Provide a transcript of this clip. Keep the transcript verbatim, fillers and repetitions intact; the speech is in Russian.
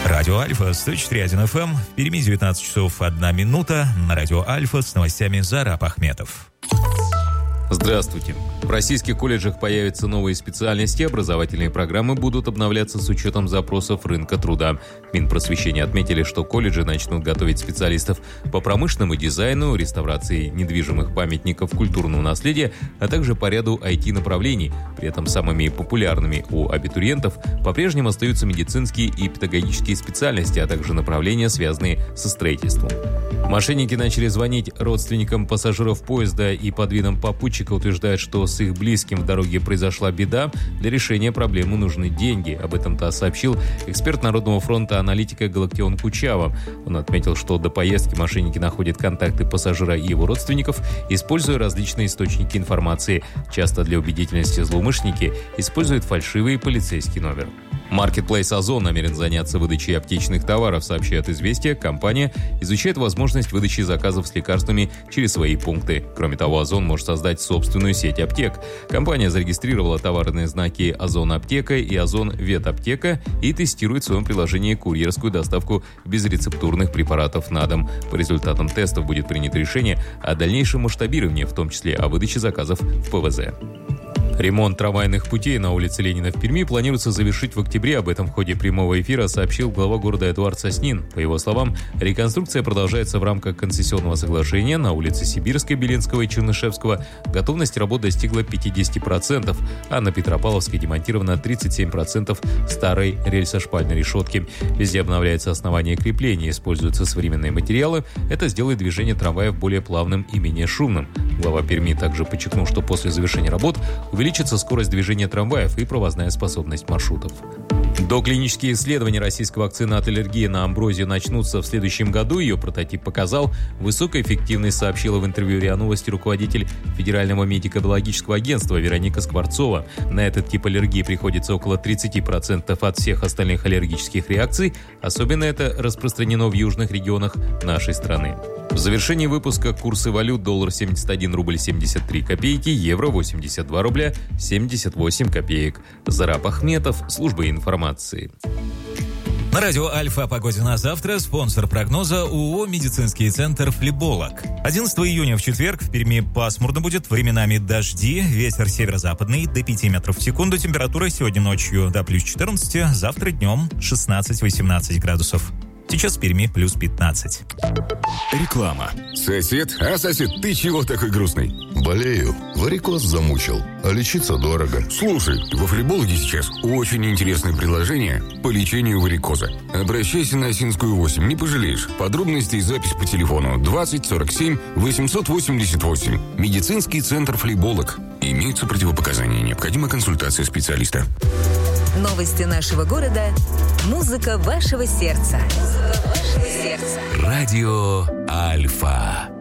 Радио Альфа, сто четыре и один эф эм, в Перми девятнадцать часов одна минута, на Радио Альфа с новостями Зараб Ахметов. Здравствуйте. В российских колледжах появятся новые специальности, образовательные программы будут обновляться с учетом запросов рынка труда. Минпросвещения отметили, что колледжи начнут готовить специалистов по промышленному дизайну, реставрации недвижимых памятников культурного наследия, а также по ряду ай ти-направлений. При этом самыми популярными у абитуриентов по-прежнему остаются медицинские и педагогические специальности, а также направления, связанные со строительством. Мошенники начали звонить родственникам пассажиров поезда и под видом попутчика утверждают, что с их близким в дороге произошла беда. Для решения проблемы нужны деньги. Об этом ТАСС сообщил эксперт Народного фронта аналитика Галактион Кучава. Он отметил, что до поездки мошенники находят контакты пассажира и его родственников, используя различные источники информации. Часто для убедительности злоумышленники используют фальшивый полицейский номер. Маркетплейс «Озон» намерен заняться выдачей аптечных товаров, сообщает «Известия». Компания изучает возможность выдачи заказов с лекарствами через свои пункты. Кроме того, «Озон» может создать собственную сеть аптек. Компания зарегистрировала товарные знаки «Озон Аптека» и «Озон Ветаптека» и тестирует в своем приложении курьерскую доставку безрецептурных препаратов на дом. По результатам тестов будет принято решение о дальнейшем масштабировании, в том числе о выдаче заказов в пэ вэ зэ. Ремонт трамвайных путей на улице Ленина в Перми планируется завершить в октябре. Об этом в ходе прямого эфира сообщил глава города Эдуард Соснин. По его словам, реконструкция продолжается в рамках концессионного соглашения на улице Сибирской, Белинского и Чернышевского. Готовность работ достигла пятьдесят процентов, а на Петропавловской демонтировано тридцать семь процентов старой рельсошпальной решетки. Везде обновляется основание крепления, используются современные материалы. Это сделает движение трамваев более плавным и менее шумным. Глава Перми также подчеркнул, что после завершения работ увеличится скорость движения трамваев и провозная способность маршрутов. Доклинические исследования российской вакцины от аллергии на амброзию начнутся в следующем году. Ее прототип показал высокую эффективность, сообщила в интервью РИА Новости руководитель Федерального медико-биологического агентства Вероника Скворцова. На этот тип аллергии приходится около тридцать процентов от всех остальных аллергических реакций. Особенно это распространено в южных регионах нашей страны. В завершении выпуска курсы валют: доллар семьдесят один рубль семьдесят три копейки, евро восемьдесят два рубля семьдесят восемь копеек. Зараб Ахметов, служба информации. На радио Альфа о погоде на завтра. Спонсор прогноза ООО «Медицинский центр Флеболог». одиннадцатого июня в четверг в Перми пасмурно будет, временами дожди, ветер северо-западный до пяти метров в секунду. Температура сегодня ночью до плюс четырнадцати, завтра днем шестнадцать-восемнадцать градусов. Сейчас в Перми плюс пятнадцать. Реклама. Сосед? А, сосед, ты чего такой грустный? Болею. Варикоз замучил. А лечиться дорого. Слушай, во Флебологе сейчас очень интересное предложение по лечению варикоза. Обращайся на Осинскую восемь, не пожалеешь. Подробности и запись по телефону двадцать сорок семь восемьсот восемьдесят восемь. Медицинский центр Флеболог. Имеются противопоказания. Необходима консультация специалиста. Новости нашего города. Музыка вашего сердца. Музыка вашего сердца. Радио Альфа.